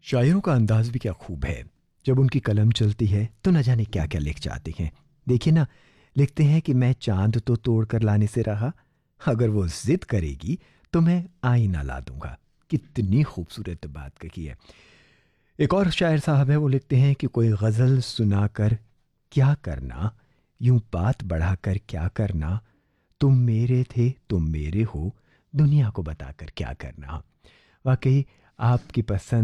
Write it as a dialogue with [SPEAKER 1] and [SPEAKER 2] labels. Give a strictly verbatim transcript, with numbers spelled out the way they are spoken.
[SPEAKER 1] शायरों का अंदाज भी क्या खूब है। जब उनकी कलम चलती है तो न जाने क्या क्या लिख जाते हैं। देखिए ना, लिखते हैं कि मैं चांद तो तोड़ कर लाने से रहा, अगर वो जिद करेगी तो मैं आईना ला दूंगा। कितनी खूबसूरत बात कही है। एक और शायर साहब है, वो लिखते हैं कि कोई गज़ल सुनाकर क्या करना, यूं बात बढ़ाकर क्या करना, तुम मेरे थे तुम मेरे हो, दुनिया को बताकर क्या करना। वाकई आपकी पसंद